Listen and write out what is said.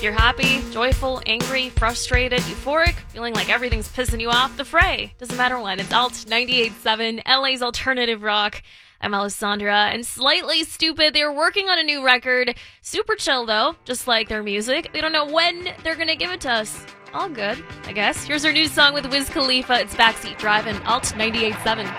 If you're happy, joyful, angry, frustrated, euphoric, feeling like everything's pissing you off, The Fray. Doesn't matter when. It's Alt 98.7, LA's alternative rock. I'm Alessandra, and Slightly Stoopid, they're working on a new record. Super chill, though, just like their music. They don't know when they're gonna give it to us. All good, I guess. Here's our new song with Wiz Khalifa. It's Backseat Driving, Alt 98.7.